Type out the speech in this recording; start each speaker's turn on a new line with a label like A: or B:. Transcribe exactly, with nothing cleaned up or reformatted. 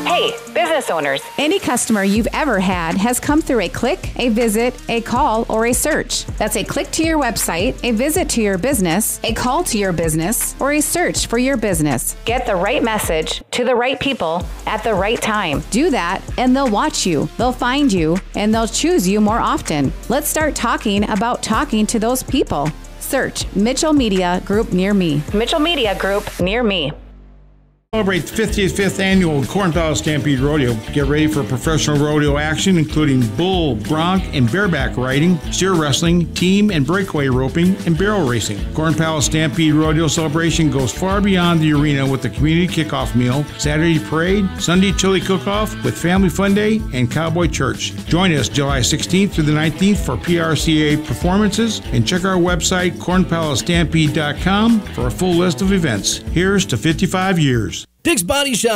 A: Hey, business owners.
B: Any customer you've ever had has come through a click, a visit, a call, or a search. That's a click to your website, a visit to your business, a call to your business, or a search for your business.
A: Get the right message to the right people at the right time.
B: Do that, and they'll watch you, they'll find you, and they'll choose you more often. Let's start talking about talking to those people. Search Mitchell Media Group near me.
A: Mitchell Media Group near me.
C: Celebrate the fifty-fifth annual Corn Palace Stampede Rodeo. Get ready for professional rodeo action, including bull, bronc, and bareback riding, steer wrestling, team and breakaway roping, and barrel racing. Corn Palace Stampede Rodeo celebration goes far beyond the arena with the community kickoff meal, Saturday parade, Sunday chili cook-off with family fun day, and cowboy church. Join us July sixteenth through the nineteenth for P R C A performances, and check our website corn palace stampede dot com for a full list of events. Here's to fifty-five years.
D: Dick's Body Shop.